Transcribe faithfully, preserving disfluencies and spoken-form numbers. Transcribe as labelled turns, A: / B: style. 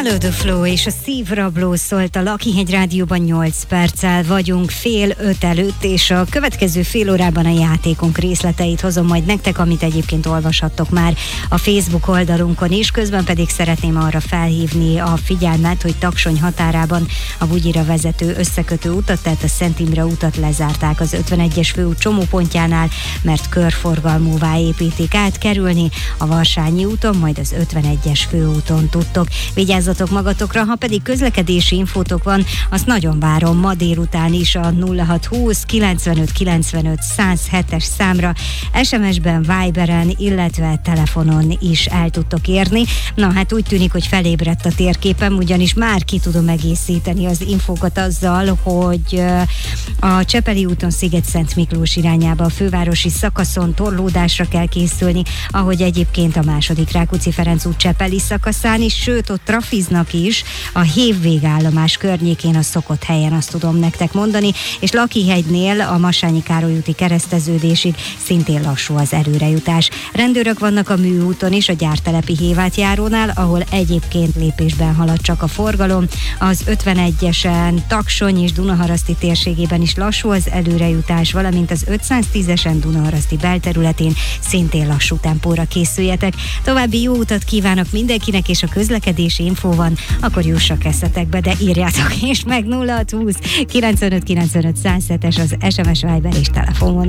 A: Follow the Flow és a Szívrabló szólt a Lakihegy Rádióban. Nyolc perccel vagyunk fél öt előtt, és a következő fél órában a játékunk részleteit hozom majd nektek, amit egyébként olvashattok már a Facebook oldalunkon is. Közben pedig szeretném arra felhívni a figyelmet, hogy Taksony határában a Bugyira vezető összekötő utat, tehát a Szent Imre utat lezárták az ötvenegyes főút csomópontjánál, mert körforgalmúvá építik át. Kerülni a Varsányi úton, majd az ötvenegyes főúton tudtok. Vigyázzatok magatokra, ha pedig közlekedési infótok van, azt nagyon várom ma délután is a nulla hat húsz kilencvenöt kilencvenöt száz hetes számra, es em es-ben, Viberen, illetve telefonon is el tudtok érni. Na hát úgy tűnik, hogy felébredt a térképem, ugyanis már ki tudom egészíteni az infókat azzal, hogy a Csepeli úton Sziget-Szent Miklós irányába a fővárosi szakaszon torlódásra kell készülni, ahogy egyébként a második Rákóczi Ferenc út Csepeli szakaszán is, sőt ott trafiznak is a Hév végállomás környékén a szokott helyen, azt tudom nektek mondani, és Lakihegynél a Massányi Károly úti kereszteződésig szintén lassú az előrejutás. Rendőrök vannak a Műúton is, a Gyártelepi Hévátjárónál, ahol egyébként lépésben halad csak a forgalom. Az ötvenegyesen Taksony és Dunaharaszti térségében is lassú az előrejutás, valamint az ötszáztízesen Dunaharaszti belterületén szintén lassú tempóra készüljetek. További jó utat kívánok mindenkinek, és a közlekedési infó van, akkor jussak eszetekbe, de írjátok is meg nulla hat húsz kilencvenöt kilencvenöt száz hetes az es em es, Viber és telefonvonal.